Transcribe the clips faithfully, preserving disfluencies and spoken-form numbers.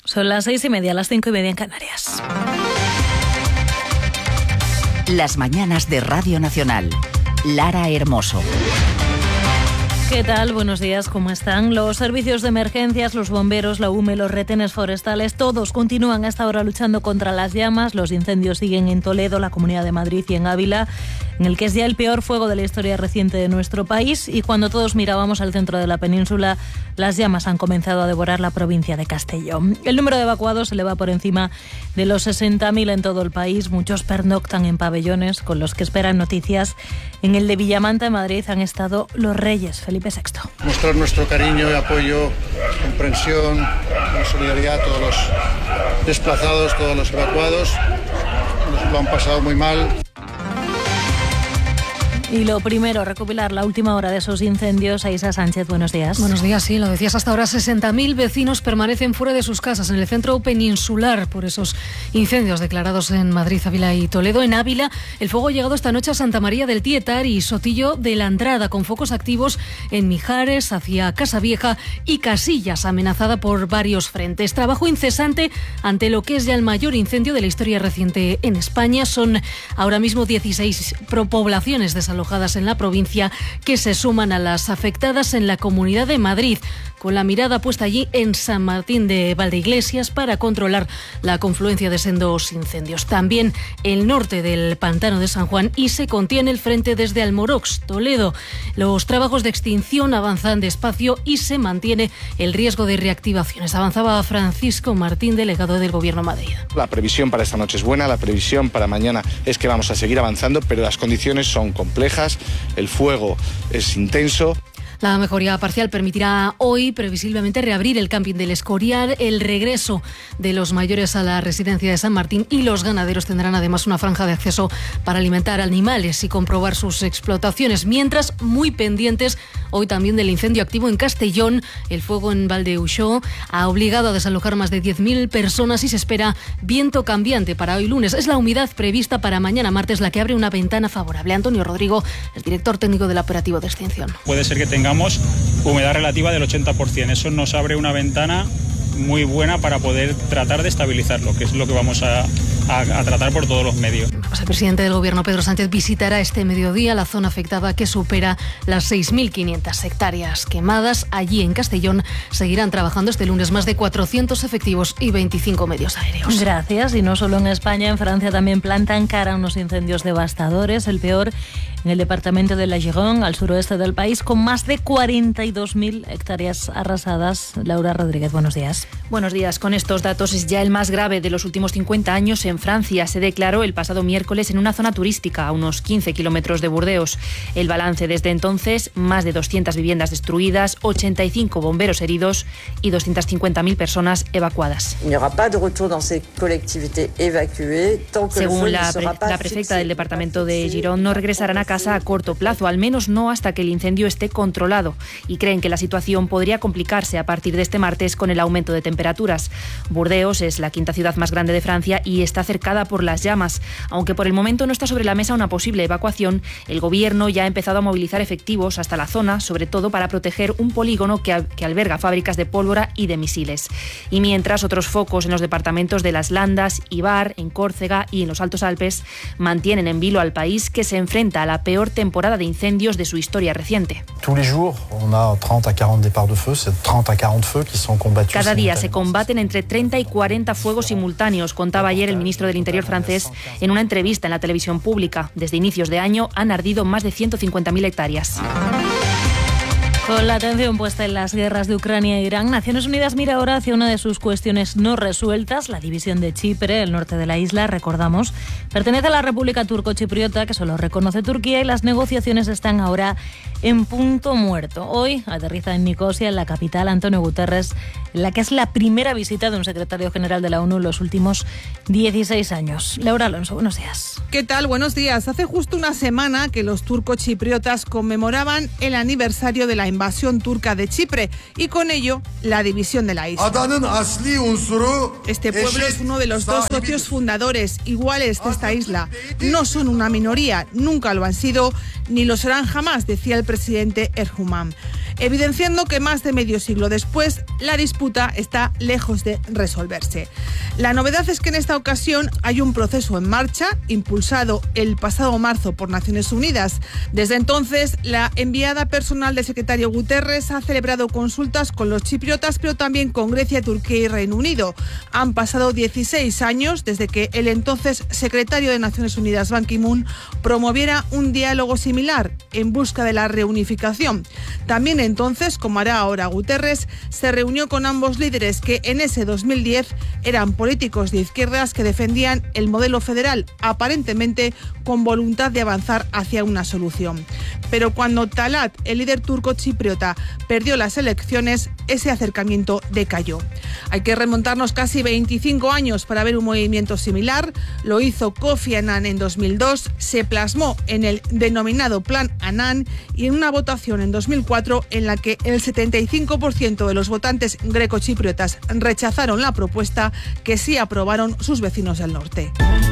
Son las seis y media, las cinco y media en Canarias. Las mañanas de Radio Nacional. Lara Hermoso. ¿Qué tal? Buenos días, ¿cómo están? Los servicios de emergencias, los bomberos, la U M E, los retenes forestales, todos continúan hasta ahora luchando contra las llamas. Los incendios siguen en Toledo, la Comunidad de Madrid y en Ávila, en el que es ya el peor fuego de la historia reciente de nuestro país. Y cuando todos mirábamos al centro de la península, las llamas han comenzado a devorar la provincia de Castellón. El número de evacuados se eleva por encima de los sesenta mil en todo el país. Muchos pernoctan en pabellones con los que esperan noticias. En el de Villamanta, en Madrid, han estado los Reyes. Felipe sexto. Mostrar nuestro cariño y apoyo, comprensión, solidaridad a todos los desplazados, todos los evacuados. Nos lo han pasado muy mal. Y lo primero, recopilar la última hora de esos incendios. Aisa Sánchez, buenos días. Buenos días, sí, lo decías hasta ahora, sesenta mil vecinos permanecen fuera de sus casas en el centro peninsular por esos incendios declarados en Madrid, Ávila y Toledo. En Ávila, el fuego ha llegado esta noche a Santa María del Tietar y Sotillo de la Andrada, con focos activos en Mijares, hacia Casavieja y Casillas, amenazada por varios frentes. Trabajo incesante ante lo que es ya el mayor incendio de la historia reciente en España. Son ahora mismo dieciséis poblaciones desalojadas alojadas en la provincia, que se suman a las afectadas en la Comunidad de Madrid, con la mirada puesta allí en San Martín de Valdeiglesias para controlar la confluencia de sendos incendios. También el norte del Pantano de San Juan, y se contiene el frente desde Almorox, Toledo. Los trabajos de extinción avanzan despacio y se mantiene el riesgo de reactivaciones. Avanzaba Francisco Martín, delegado del Gobierno de Madrid. La previsión para esta noche es buena, la previsión para mañana es que vamos a seguir avanzando, pero las condiciones son complejas. El fuego es intenso. La mejoría parcial permitirá hoy previsiblemente reabrir el camping del Escorial, el regreso de los mayores a la residencia de San Martín, y los ganaderos tendrán además una franja de acceso para alimentar animales y comprobar sus explotaciones. Mientras, muy pendientes hoy también del incendio activo en Castellón. El fuego en Valdeuxó ha obligado a desalojar más de diez mil personas y se espera viento cambiante para hoy lunes. Es la humedad prevista para mañana martes la que abre una ventana favorable. Antonio Rodrigo, el director técnico del operativo de extinción. Puede ser que tenga tengamos humedad relativa del ochenta por ciento. Eso nos abre una ventana muy buena para poder tratar de estabilizarlo, que es lo que vamos a, a, a tratar por todos los medios. Pues el presidente del Gobierno, Pedro Sánchez, visitará este mediodía la zona afectada, que supera las seis mil quinientas hectáreas quemadas. Allí en Castellón seguirán trabajando este lunes más de cuatrocientos efectivos y veinticinco medios aéreos. Gracias. Y no solo en España, en Francia también plantan cara a unos incendios devastadores. El peor en el departamento de la Gironde, al suroeste del país, con más de cuarenta y dos mil hectáreas arrasadas. Laura Rodríguez, buenos días. Buenos días. Con estos datos es ya el más grave de los últimos cincuenta años en Francia. Se declaró el pasado miércoles en una zona turística a unos quince kilómetros de Burdeos. El balance desde entonces: más de doscientas viviendas destruidas, ochenta y cinco bomberos heridos y doscientas cincuenta mil personas evacuadas. Según la, pre la prefecta del departamento de Gironde, no regresarán a casa a corto plazo, al menos no hasta que el incendio esté controlado, y creen que la situación podría complicarse a partir de este martes con el aumento de temperaturas. Burdeos es la quinta ciudad más grande de Francia y está cercada por las llamas. Aunque por el momento no está sobre la mesa una posible evacuación, el gobierno ya ha empezado a movilizar efectivos hasta la zona, sobre todo para proteger un polígono que, que alberga fábricas de pólvora y de misiles. Y mientras, otros focos en los departamentos de Las Landas y Var, en Córcega y en los Altos Alpes, mantienen en vilo al país, que se enfrenta a la peor temporada de incendios de su historia reciente. Cada día se combaten entre treinta y cuarenta fuegos simultáneos, contaba ayer el ministro del Interior francés en una entrevista en la televisión pública. Desde inicios de año han ardido más de ciento cincuenta mil hectáreas. Con la atención puesta en las guerras de Ucrania e Irán, Naciones Unidas mira ahora hacia una de sus cuestiones no resueltas, la división de Chipre, el norte de la isla, recordamos, pertenece a la República Turco-Chipriota, que solo reconoce Turquía, y las negociaciones están ahora en punto muerto. Hoy aterriza en Nicosia, en la capital, Antonio Guterres, en la que es la primera visita de un secretario general de la ONU en los últimos dieciséis años. Laura Alonso, buenos días. ¿Qué tal? Buenos días. Hace justo una semana que los turco-chipriotas conmemoraban el aniversario de la invasión turca de Chipre y con ello la división de la isla. Este pueblo es uno de los dos socios fundadores iguales de esta isla. No son una minoría, nunca lo han sido, ni lo serán jamás, decía el presidente Erdogan. evidenciando que más de medio siglo después la disputa está lejos de resolverse. La novedad es que en esta ocasión hay un proceso en marcha, impulsado el pasado marzo por Naciones Unidas. Desde entonces, la enviada personal del secretario Guterres ha celebrado consultas con los chipriotas, pero también con Grecia, Turquía y Reino Unido. Han pasado dieciséis años desde que el entonces secretario de Naciones Unidas, Ban Ki-moon, promoviera un diálogo similar en busca de la reunificación. También entonces, como hará ahora Guterres, se reunió con ambos líderes que en ese dos mil diez eran políticos de izquierdas que defendían el modelo federal, aparentemente con voluntad de avanzar hacia una solución. Pero cuando Talat, el líder turco chipriota, perdió las elecciones, ese acercamiento decayó. Hay que remontarnos casi veinticinco años para ver un movimiento similar. Lo hizo Kofi Annan en dos mil dos, se plasmó en el denominado Plan Annan y en una votación en dos mil cuatro en la que el setenta y cinco por ciento de los votantes grecochipriotas rechazaron la propuesta, que sí aprobaron sus vecinos del norte.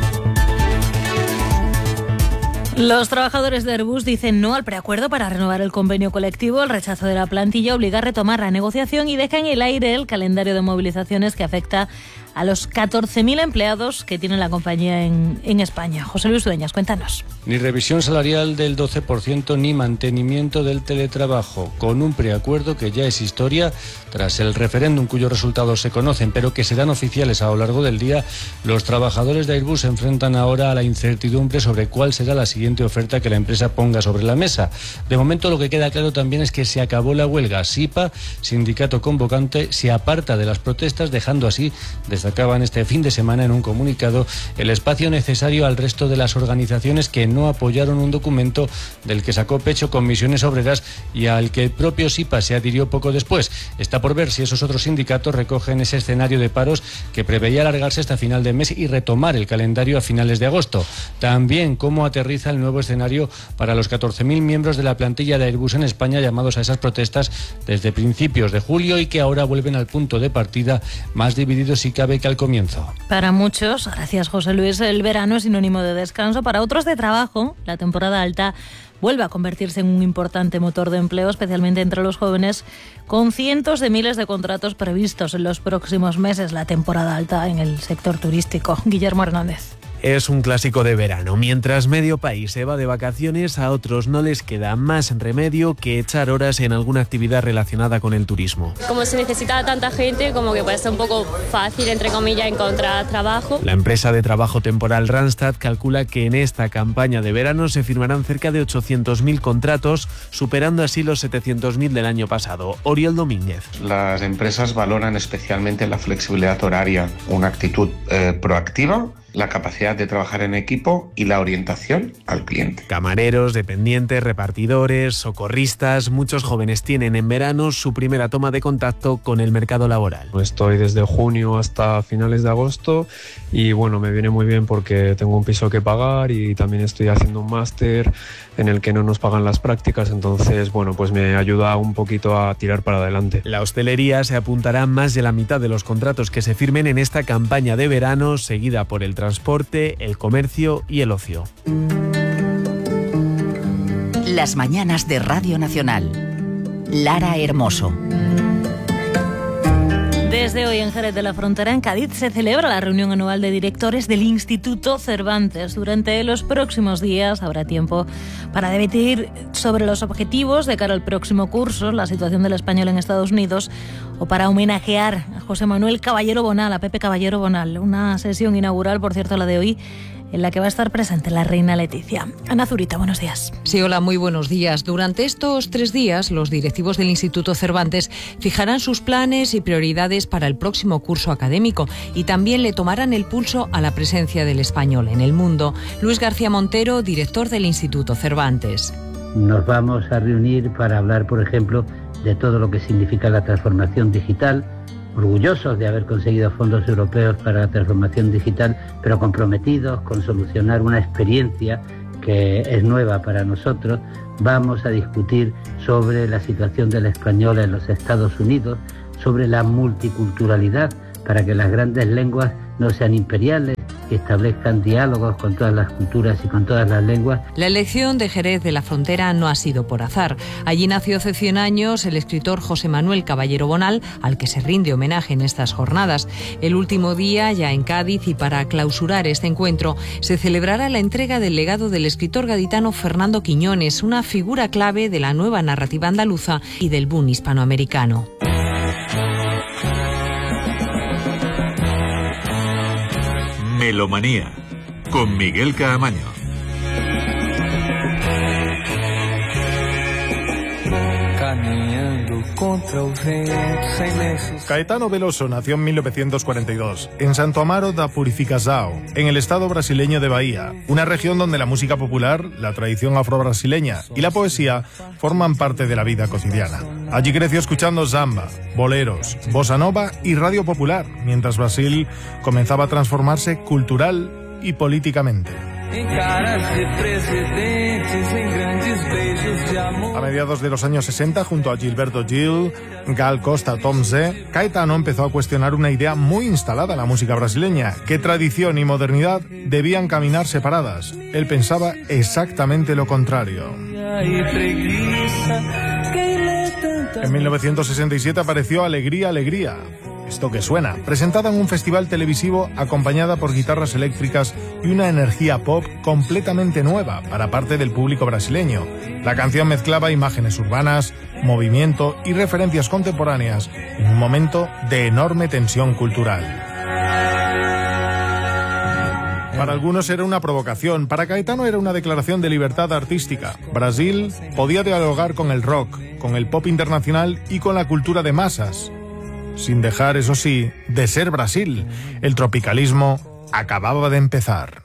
Los trabajadores de Airbus dicen no al preacuerdo para renovar el convenio colectivo. El rechazo de la plantilla obliga a retomar la negociación y deja en el aire el calendario de movilizaciones que afecta a los catorce mil empleados que tiene la compañía en, en España. José Luis Dueñas, cuéntanos. Ni revisión salarial del doce por ciento ni mantenimiento del teletrabajo, con un preacuerdo que ya es historia tras el referéndum cuyos resultados se conocen, pero que serán oficiales a lo largo del día. Los trabajadores de Airbus se enfrentan ahora a la incertidumbre sobre cuál será la siguiente oferta que la empresa ponga sobre la mesa. De momento, lo que queda claro también es que se acabó la huelga. SIPA, sindicato convocante, se aparta de las protestas, dejando así, destacaban este fin de semana en un comunicado, el espacio necesario al resto de las organizaciones que no apoyaron un documento del que sacó pecho Comisiones Obreras y al que el propio SIPA se adhirió poco después. Está por ver si esos otros sindicatos recogen ese escenario de paros que preveía alargarse hasta final de mes y retomar el calendario a finales de agosto. También cómo aterriza el nuevo escenario para los catorce mil miembros de la plantilla de Airbus en España llamados a esas protestas desde principios de julio y que ahora vuelven al punto de partida más divididos si cabe que al comienzo. Para muchos, gracias José Luis, el verano es sinónimo de descanso. Para otros de trabajo, la temporada alta vuelve a convertirse en un importante motor de empleo, especialmente entre los jóvenes, con cientos de miles de contratos previstos en los próximos meses. La temporada alta en el sector turístico. Guillermo Hernández. Es un clásico de verano. Mientras medio país se va de vacaciones, a otros no les queda más remedio que echar horas en alguna actividad relacionada con el turismo. Como se necesita tanta gente, como que puede ser un poco fácil, entre comillas, encontrar trabajo. La empresa de trabajo temporal Randstad calcula que en esta campaña de verano se firmarán cerca de ochocientos mil contratos, superando así los setecientos mil del año pasado. Oriol Domínguez. Las empresas valoran especialmente la flexibilidad horaria, una actitud eh, proactiva, la capacidad de trabajar en equipo y la orientación al cliente. Camareros, dependientes, repartidores, socorristas, muchos jóvenes tienen en verano su primera toma de contacto con el mercado laboral. Estoy desde junio hasta finales de agosto y bueno, me viene muy bien porque tengo un piso que pagar y también estoy haciendo un máster en el que no nos pagan las prácticas, entonces bueno, pues me ayuda un poquito a tirar para adelante. La hostelería se apuntará más de la mitad de los contratos que se firmen en esta campaña de verano, seguida por el transporte, el comercio y el ocio. Las mañanas de Radio Nacional. Lara Hermoso. Desde hoy en Jerez de la Frontera, en Cádiz, se celebra la reunión anual de directores del Instituto Cervantes. Durante los próximos días habrá tiempo para debatir sobre los objetivos de cara al próximo curso, la situación del español en Estados Unidos, o para homenajear a José Manuel Caballero Bonal, a Pepe Caballero Bonal. Una sesión inaugural, por cierto, la de hoy, en la que va a estar presente la reina Leticia. Ana Zurita, buenos días. Sí, hola, muy buenos días. Durante estos tres días, los directivos del Instituto Cervantes fijarán sus planes y prioridades para el próximo curso académico y también le tomarán el pulso a la presencia del español en el mundo. Luis García Montero, director del Instituto Cervantes. Nos vamos a reunir para hablar, por ejemplo, de todo lo que significa la transformación digital, orgullosos de haber conseguido fondos europeos para la transformación digital, pero comprometidos con solucionar una experiencia que es nueva para nosotros. Vamos a discutir sobre la situación del español en los Estados Unidos, sobre la multiculturalidad, para que las grandes lenguas no sean imperiales, que establezcan diálogos con todas las culturas y con todas las lenguas. La elección de Jerez de la Frontera no ha sido por azar. Allí nació hace cien años el escritor José Manuel Caballero Bonal, al que se rinde homenaje en estas jornadas. El último día, ya en Cádiz, y para clausurar este encuentro, se celebrará la entrega del legado del escritor gaditano Fernando Quiñones, una figura clave de la nueva narrativa andaluza y del boom hispanoamericano. Melomanía, con Miguel Caamaño. Caetano Veloso nació en mil novecientos cuarenta y dos, en Santo Amaro da Purificação, en el estado brasileño de Bahía, una región donde la música popular, la tradición afro-brasileña y la poesía forman parte de la vida cotidiana. Allí creció escuchando samba, boleros, bossa nova y radio popular, mientras Brasil comenzaba a transformarse cultural y políticamente. A mediados de los años sesenta, junto a Gilberto Gil, Gal Costa, Tom Zé, Caetano empezó a cuestionar una idea muy instalada en la música brasileña, que tradición y modernidad debían caminar separadas. Él pensaba exactamente lo contrario. En mil novecientos sesenta y siete apareció Alegría, Alegría. Esto que suena, presentada en un festival televisivo acompañada por guitarras eléctricas y una energía pop completamente nueva para parte del público brasileño. La canción mezclaba imágenes urbanas, movimiento y referencias contemporáneas en un momento de enorme tensión cultural. Para algunos era una provocación, para Caetano era una declaración de libertad artística. Brasil podía dialogar con el rock, con el pop internacional y con la cultura de masas, sin dejar, eso sí, de ser Brasil. El tropicalismo acababa de empezar.